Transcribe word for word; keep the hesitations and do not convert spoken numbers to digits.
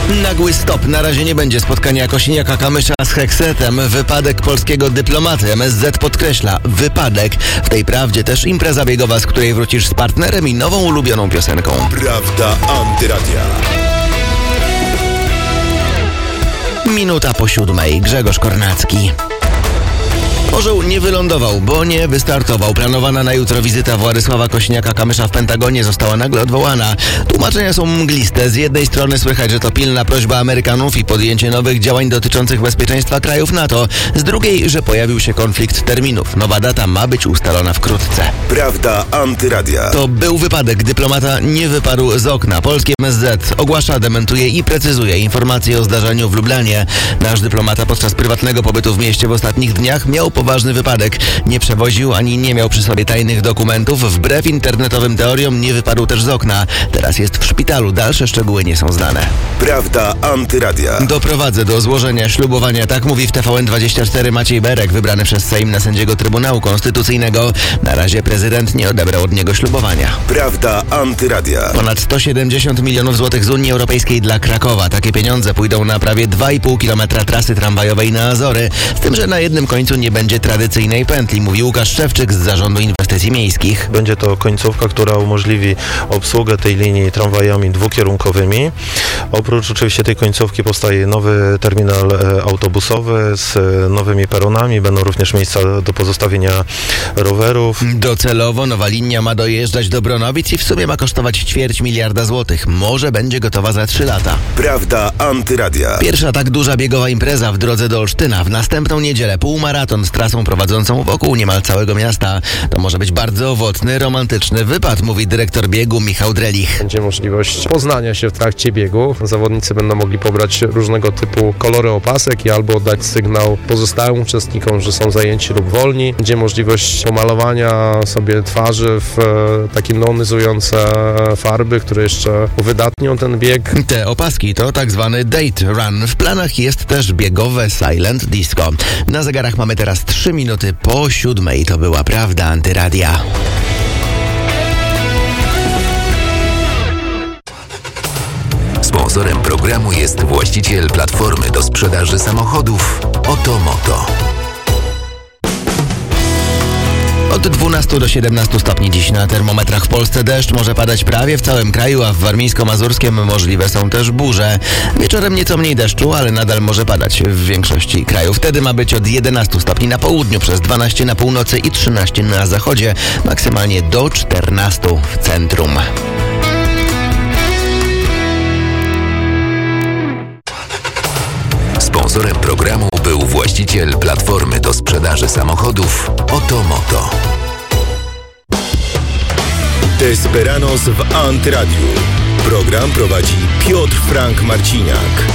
Nagły stop. Na razie nie będzie spotkania Kosiniaka-Kamysza z Heksetem. Wypadek polskiego dyplomaty. M S Z podkreśla. Wypadek. W tej prawdzie też impreza biegowa, z której wrócisz z partnerem i nową ulubioną piosenką. Prawda Antyradia. Minuta po siódmej. Grzegorz Kornacki. Orzeł nie wylądował, bo nie wystartował. Planowana na jutro wizyta Władysława Kosiniaka-Kamysza w Pentagonie została nagle odwołana. Tłumaczenia są mgliste. Z jednej strony słychać, że to pilna prośba Amerykanów i podjęcie nowych działań dotyczących bezpieczeństwa krajów NATO. Z drugiej, że pojawił się konflikt terminów. Nowa data ma być ustalona wkrótce. Prawda Antyradia. To był wypadek. Dyplomata nie wypadł z okna. Polskie M S Z ogłasza, dementuje i precyzuje informacje o zdarzeniu w Lublanie. Nasz dyplomata podczas prywatnego pobytu w mieście w ostatnich dniach miał poważny wypadek. Nie przewoził ani nie miał przy sobie tajnych dokumentów. Wbrew internetowym teoriom nie wypadł też z okna. Teraz jest w szpitalu. Dalsze szczegóły nie są znane. Prawda Antyradia. Doprowadzę do złożenia ślubowania. Tak mówi w T V N dwadzieścia cztery Maciej Berek, wybrany przez Sejm na sędziego Trybunału Konstytucyjnego. Na razie prezydent nie odebrał od niego ślubowania. Prawda Antyradia. Ponad sto siedemdziesiąt milionów złotych z Unii Europejskiej dla Krakowa. Takie pieniądze pójdą na prawie dwa i pół kilometra trasy tramwajowej na Azory. Z tym, że na jednym końcu nie będzie tradycyjnej pętli, mówi Łukasz Szewczyk z Zarządu Inwestycji Miejskich. Będzie to końcówka, która umożliwi obsługę tej linii tramwajami dwukierunkowymi. Oprócz oczywiście tej końcówki powstaje nowy terminal autobusowy z nowymi peronami. Będą również miejsca do pozostawienia rowerów. Docelowo nowa linia ma dojeżdżać do Bronowic i w sumie ma kosztować ćwierć miliarda złotych. Może będzie gotowa za trzy lata. Prawda Antyradia. Pierwsza tak duża biegowa impreza w drodze do Olsztyna. W następną niedzielę półmaraton z trasą prowadzącą wokół niemal całego miasta. To może być bardzo owocny, romantyczny wypad, mówi dyrektor biegu Michał Drelich. Będzie możliwość poznania się w trakcie biegu. Zawodnicy będą mogli pobrać różnego typu kolory opasek i albo dać sygnał pozostałym uczestnikom, że są zajęci lub wolni. Będzie możliwość pomalowania sobie twarzy w takie neonizujące farby, które jeszcze uwydatnią ten bieg. Te opaski to tak zwany date run. W planach jest też biegowe silent disco. Na zegarach mamy teraz trzy minuty po siódmej. To była Prawda Antyradia. Sponsorem programu jest właściciel platformy do sprzedaży samochodów Otomoto. Od dwunastu do siedemnastu stopni dziś na termometrach w Polsce. Deszcz może padać prawie w całym kraju, a w warmińsko-mazurskim możliwe są też burze. Wieczorem nieco mniej deszczu, ale nadal może padać w większości kraju. Wtedy ma być od jedenastu stopni na południu, przez dwanaście na północy i trzynaście na zachodzie, maksymalnie do czternastu w centrum. Sponsorem programu był właściciel platformy do sprzedaży samochodów Otomoto. Desperanos w Antyradiu. Program prowadzi Piotr Frank Marciniak.